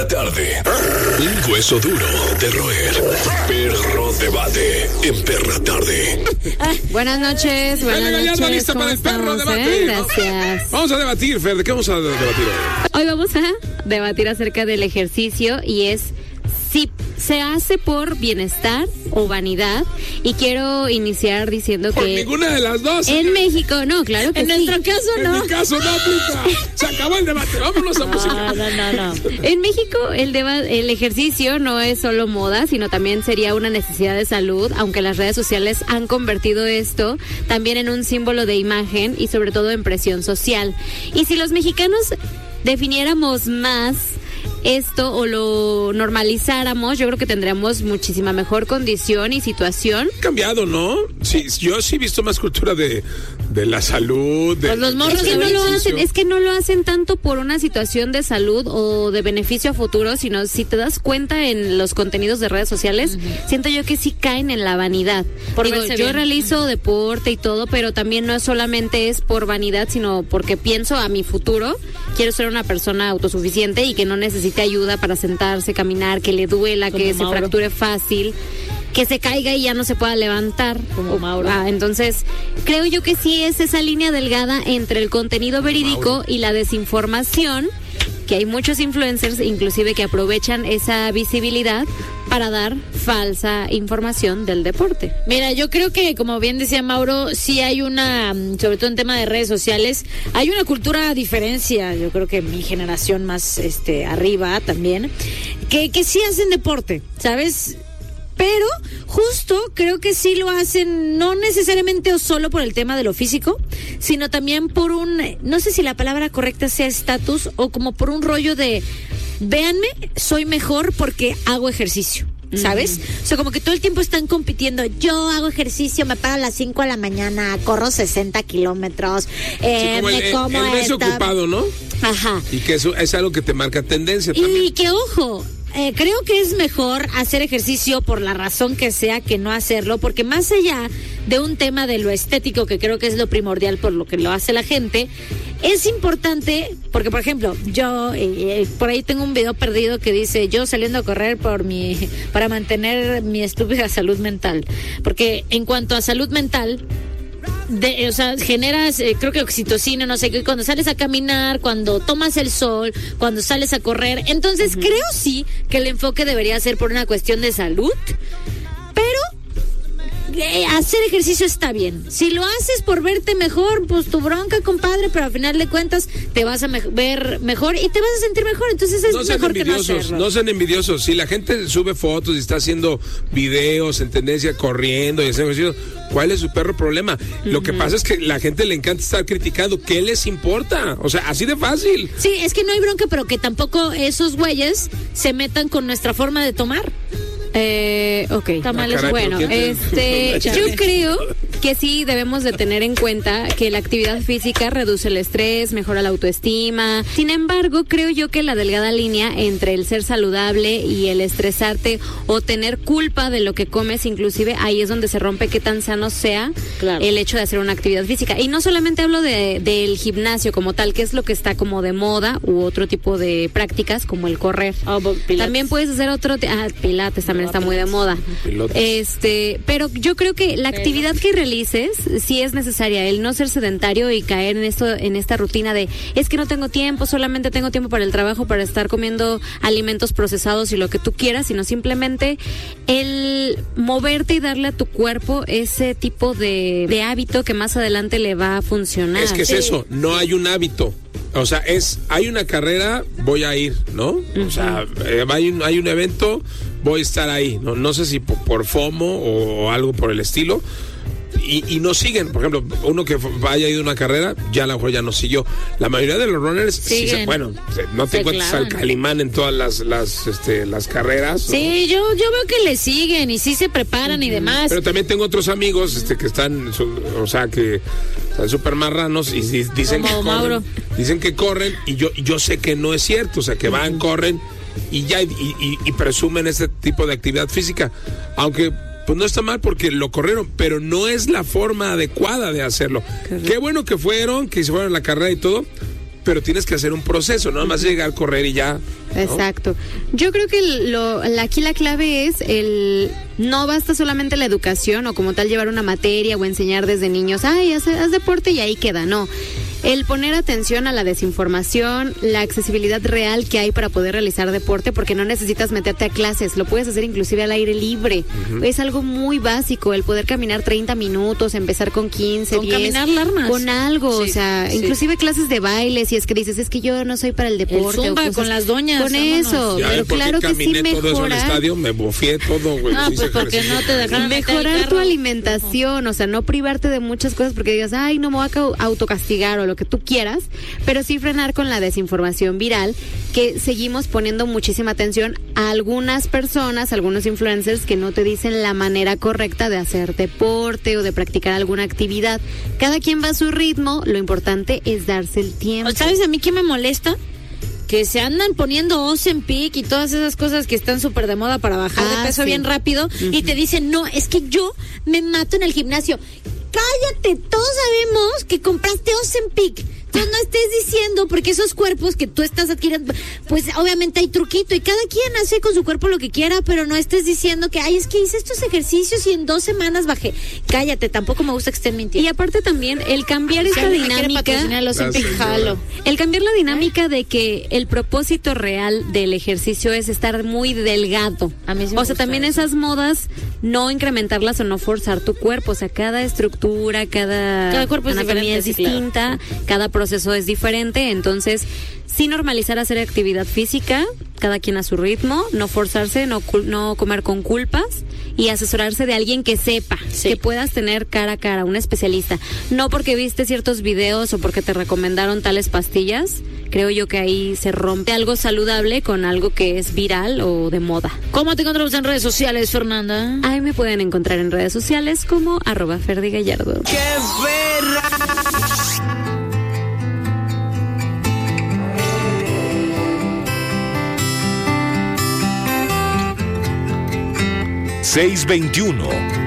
la tarde. Un hueso duro de roer. Perro debate en Perra Tarde. Buenas noches, Lista para el perro debate. Gracias. Vamos a debatir, Fer. ¿De qué vamos a debatir hoy? Hoy vamos a debatir acerca del ejercicio y es si se hace por bienestar o vanidad. Y quiero iniciar diciendo Por que ninguna de las dos. en México, no, claro que En sí. nuestro caso En no. mi caso no aplica. Se acabó el debate. Vámonos a música. No. En México el ejercicio no es solo moda, sino también sería una necesidad de salud, aunque las redes sociales han convertido esto también en un símbolo de imagen y sobre todo en presión social. Y si los mexicanos definiéramos más esto o lo normalizáramos, yo creo que tendríamos muchísima mejor condición y situación. Cambiado, ¿no? Sí, yo sí he visto más cultura de la salud. Pues los morros Es que no lo hacen, es que no lo hacen tanto por una situación de salud o de beneficio a futuro, sino si te das cuenta en los contenidos de redes sociales, siento yo que sí caen en la vanidad. Por Digo, verse yo bien. realizo deporte y todo, pero también no solamente es por vanidad, sino porque pienso a mi futuro. Quiero ser una persona autosuficiente y que no necesite ayuda para sentarse, caminar, que le duela, Como que se Mauro. fracture fácil, que se caiga y ya no se pueda levantar. Como Mauro. Entonces, creo yo que sí es esa línea delgada entre el contenido verídico y la desinformación, que hay muchos influencers inclusive que aprovechan esa visibilidad para dar falsa información del deporte. Mira, yo creo que, como bien decía Mauro, sí hay una, sobre todo en tema de redes sociales, hay una cultura a diferencia, yo creo que mi generación más arriba también, que sí hacen deporte, ¿sabes? Pero justo creo que sí lo hacen, no necesariamente o solo por el tema de lo físico, sino también por no sé si la palabra correcta sea estatus o como por un rollo de, véanme, soy mejor porque hago ejercicio. ¿Sabes? O sea, como que todo el tiempo están compitiendo. Yo hago ejercicio, me paro a las 5 de la mañana, corro 60 kilómetros, Como me como el mes esto. ocupado, ¿no? Ajá. Y que eso es algo que te marca tendencia también. Y que ojo, creo que es mejor hacer ejercicio por la razón que sea que no hacerlo, porque más allá de un tema de lo estético, que creo que es lo primordial por lo que lo hace la gente, es importante, porque por ejemplo, yo por ahí tengo un video perdido que dice, yo saliendo a correr para mantener mi estúpida salud mental, porque en cuanto a salud mental, o sea, generas, creo que oxitocina, no sé qué, cuando sales a caminar, cuando tomas el sol, cuando sales a correr. Entonces, creo sí que el enfoque debería ser por una cuestión de salud, pero hacer ejercicio está bien. Si lo haces por verte mejor, pues tu bronca, compadre, pero al final de cuentas te vas a ver mejor y te vas a sentir mejor. Entonces es No sean mejor que no envidiosos, hacerlo. no sean envidiosos. Si la gente sube fotos y está haciendo videos en tendencia, corriendo y haciendo ejercicio, ¿cuál es su perro problema? Lo que pasa es que la gente le encanta estar criticando. ¿Qué les importa? O sea, así de fácil. Sí, es que no hay bronca, pero que tampoco esos güeyes se metan con nuestra forma de tomar. Ok. Tamales, caray, Bueno, ¿pero quién te- yo creo que sí debemos de tener en cuenta que la actividad física reduce el estrés, mejora la autoestima. Sin embargo, creo yo que la delgada línea entre el ser saludable y el estresarte o tener culpa de lo que comes, inclusive ahí es donde se rompe qué tan sano sea Claro. el hecho de hacer una actividad física. Y no solamente hablo del gimnasio como tal, que es lo que está como de moda, u otro tipo de prácticas como el correr. Pilates. También puedes hacer Pilates también está muy de moda. Pilotes. Pero yo creo que la actividad que realices sí es necesaria, el no ser sedentario y caer en esta rutina de es que no tengo tiempo, solamente tengo tiempo para el trabajo, para estar comiendo alimentos procesados y lo que tú quieras, sino simplemente el moverte y darle a tu cuerpo ese tipo de hábito que más adelante le va a funcionar. Es que es eso, no hay un hábito. O sea, hay una carrera, voy a ir, ¿no? O sea, hay un evento, voy a estar ahí, ¿no? No sé si por FOMO o algo por el estilo. Y no siguen, por ejemplo, uno que haya ido a una carrera, ya a lo mejor ya no siguió. La mayoría de los runners, Siguen. no te Se encuentras clavan. al Calimán en todas las carreras. ¿no? Sí, yo veo que le siguen y sí se preparan y demás. Pero también tengo otros amigos que están, o sea, que están súper marranos y dicen Como que Mauro. corren. Dicen que corren y yo sé que no es cierto, o sea, que van, corren y ya y presumen ese tipo de actividad física. Aunque pues no está mal porque lo corrieron, pero no es la forma adecuada de hacerlo. Qué bueno que fueron, que se fueron a la carrera y todo, pero tienes que hacer un proceso, no nada más llegar, correr y ya, ¿no? Exacto. Yo creo que aquí la clave es no basta solamente la educación o como tal llevar una materia o enseñar desde niños, haz deporte y ahí queda, no. El poner atención a la desinformación, la accesibilidad real que hay para poder realizar deporte, porque no necesitas meterte a clases, lo puedes hacer inclusive al aire libre. Es algo muy básico, el poder caminar 30 minutos, empezar con 15, con 10. Caminar largas. Con algo, Sí, o sea, sí. inclusive clases de baile, si es que dices, es que yo no soy para el deporte. El zumba o cosas, con las doñas. Con vámonos. eso, Ya pero ves por qué claro que sí caminé todo eso en el mejora. estadio, me bofié todo, güey. Ah, hice pues porque ejercicio. no te dejaron meter el Mejorar tu carro. alimentación, o sea, no privarte de muchas cosas porque digas, no me voy a autocastigar o lo que tú quieras, pero sí frenar con la desinformación viral, que seguimos poniendo muchísima atención a algunas personas, algunos influencers que no te dicen la manera correcta de hacer deporte o de practicar alguna actividad. Cada quien va a su ritmo, lo importante es darse el tiempo. ¿Sabes a mí qué me molesta? Que se andan poniendo Ozempic y todas esas cosas que están súper de moda para bajar de peso sí. bien rápido y te dicen, no, es que yo me mato en el gimnasio. Cállate, todos sabemos que compraste Ozempic. Entonces no estés diciendo, porque esos cuerpos que tú estás adquiriendo, pues obviamente hay truquito y cada quien hace con su cuerpo lo que quiera, pero no estés diciendo que, es que hice estos ejercicios y en 2 semanas bajé. Cállate, tampoco me gusta que estén mintiendo. Y aparte también el cambiar esta dinámica, el cambiar la dinámica de que el propósito real del ejercicio es estar muy delgado. A mí sí me o sea, gusta también eso. esas modas, no incrementarlas o no forzar tu cuerpo. O sea, cada estructura, cada cuerpo es anatomía es diferente, sí, distinta, cada proceso es diferente. Entonces, sí normalizar hacer actividad física, cada quien a su ritmo, no forzarse, no comer con culpas y asesorarse de alguien que sepa, que puedas tener cara a cara, un especialista. No porque viste ciertos videos o porque te recomendaron tales pastillas, creo yo que ahí se rompe algo saludable con algo que es viral o de moda. ¿Cómo te encontramos en redes sociales, Fernanda? Ahí me pueden encontrar en redes sociales como @ferdigallardo. ¡Qué perra! 621